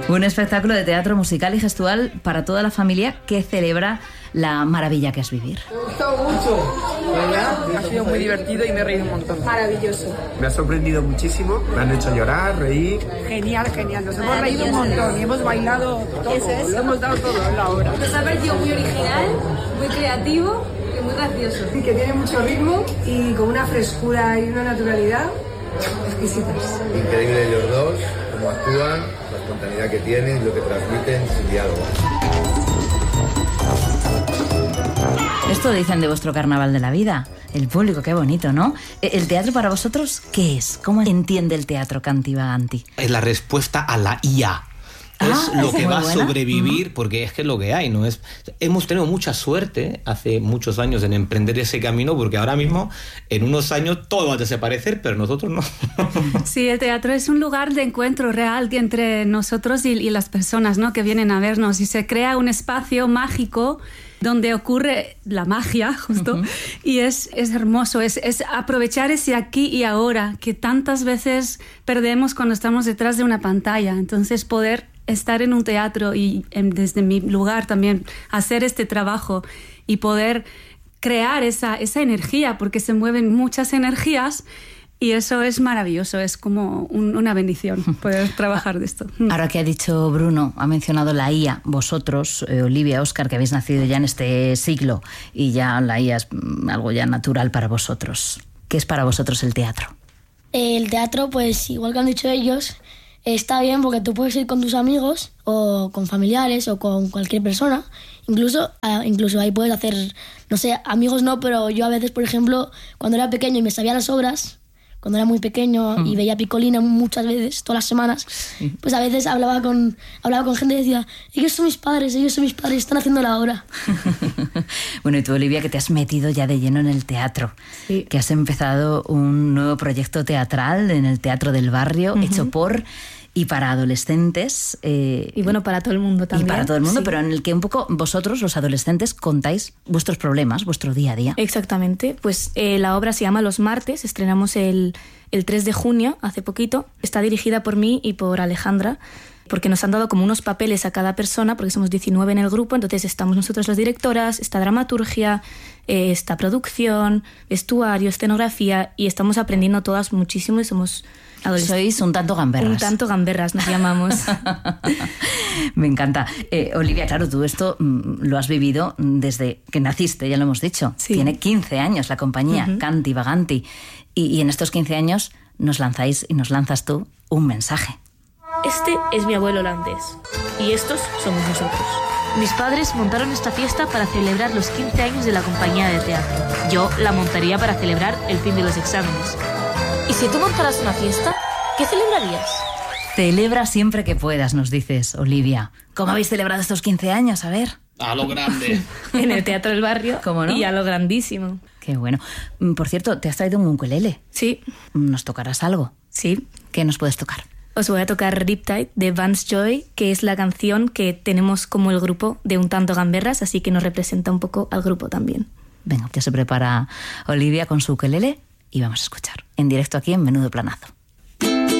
Un espectáculo de teatro musical y gestual para toda la familia que celebra la maravilla que es vivir. Me ha gustado mucho, ¿verdad? Ha sido muy divertido y me he reído un montón. Maravilloso. Me ha sorprendido muchísimo, me han hecho llorar, reír. Genial, genial. Nos hemos reído un montón y hemos bailado todo. Lo hemos dado todo en la obra. Nos ha parecido muy original, muy creativo y muy gracioso. Sí, que tiene mucho ritmo y con una frescura y una naturalidad exquisitas. Increíble los dos, cómo actúan, la espontaneidad que tienen, lo que transmiten sin diálogo. Esto dicen de vuestro carnaval de la vida. El público, qué bonito, ¿no? ¿El teatro para vosotros qué es? ¿Cómo entiende el teatro Canti Vaganti? Es la respuesta a la IA. Es lo que va a sobrevivir, porque es que es lo que hay, ¿no? Hemos tenido mucha suerte hace muchos años en emprender ese camino, porque ahora mismo, en unos años, todo va a desaparecer, pero nosotros no. Sí, el teatro es un lugar de encuentro real entre nosotros y las personas, ¿no?, que vienen a vernos, y se crea un espacio mágico donde ocurre la magia, justo, y es hermoso, es aprovechar ese aquí y ahora que tantas veces perdemos cuando estamos detrás de una pantalla. Entonces, poder estar en un teatro y desde mi lugar también hacer este trabajo y poder crear esa energía, porque se mueven muchas energías. Y eso es maravilloso, es como una bendición poder trabajar de esto. Ahora que ha dicho Bruno, ha mencionado la IA, vosotros, Olivia, Óscar, que habéis nacido ya en este siglo y ya la IA es algo ya natural para vosotros. ¿Qué es para vosotros el teatro? El teatro, pues igual que han dicho ellos, está bien porque tú puedes ir con tus amigos o con familiares o con cualquier persona. Incluso ahí puedes hacer, no sé, amigos no, pero yo a veces, por ejemplo, cuando era pequeño y me sabía las obras, cuando era muy pequeño y veía Piccolina muchas veces, todas las semanas, pues a veces hablaba con gente y decía, ellos son mis padres, están haciendo la obra. Bueno, y tú, Olivia, que te has metido ya de lleno en el teatro, que has empezado un nuevo proyecto teatral en el Teatro del Barrio, hecho por y para adolescentes. Y bueno, para todo el mundo también. Y para todo el mundo, sí. Pero en el que un poco vosotros, los adolescentes, contáis vuestros problemas, vuestro día a día. Exactamente. Pues la obra se llama Los Martes, estrenamos el 3 de junio, hace poquito. Está dirigida por mí y por Alejandra, porque nos han dado como unos papeles a cada persona, porque somos 19 en el grupo, entonces estamos nosotros las directoras, está dramaturgia, está producción, vestuario, escenografía, y estamos aprendiendo todas muchísimo y somos Sois un tanto gamberras. Un tanto gamberras nos llamamos. Me encanta. Olivia, claro, tú esto lo has vivido desde que naciste, ya lo hemos dicho. Sí. Tiene 15 años la compañía, Canti Vaganti. Y en estos 15 años nos lanzáis y nos lanzas tú un mensaje. Este es mi abuelo holandés y estos somos nosotros. Mis padres montaron esta fiesta para celebrar los 15 años de la compañía de teatro. Yo la montaría para celebrar el fin de los exámenes. ¿Y si tú montaras una fiesta, qué celebrarías? Celebra siempre que puedas, nos dices, Olivia. ¿Cómo habéis celebrado estos 15 años? A ver. A lo grande. En el Teatro del Barrio. ¿Cómo no? Y a lo grandísimo. Qué bueno. Por cierto, ¿te has traído un ukelele? Sí. ¿Nos tocarás algo? Sí. ¿Qué nos puedes tocar? Os voy a tocar Riptide de Vance Joy, que es la canción que tenemos como el grupo de Un Tanto Gamberras, así que nos representa un poco al grupo también. Venga, ya se prepara Olivia con su ukelele y vamos a escuchar en directo aquí en Menudo Planazo.